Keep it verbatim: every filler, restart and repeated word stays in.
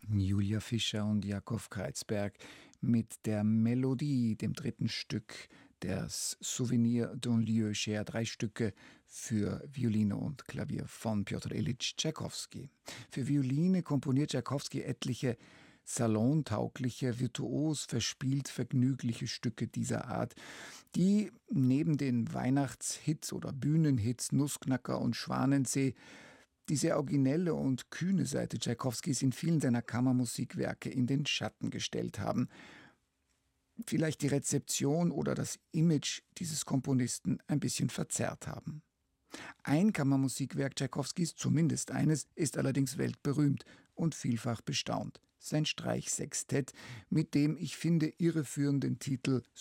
Julia Fischer und Jakow Kreizberg mit der Melodie, dem dritten Stück des Souvenir d'un lieu cher, drei Stücke für Violine und Klavier von Pjotr Iljitsch Tschaikowski. Für Violine komponiert Tschaikowski etliche salontaugliche, virtuos verspielt vergnügliche Stücke dieser Art, die neben den Weihnachtshits oder Bühnenhits Nussknacker und Schwanensee die sehr originelle und kühne Seite Tschaikowskis in vielen seiner Kammermusikwerke in den Schatten gestellt haben, vielleicht die Rezeption oder das Image dieses Komponisten ein bisschen verzerrt haben. Ein Kammermusikwerk Tschaikowskis, zumindest eines, ist allerdings weltberühmt und vielfach bestaunt: sein Streichsextett mit dem, ich finde, irreführenden Titel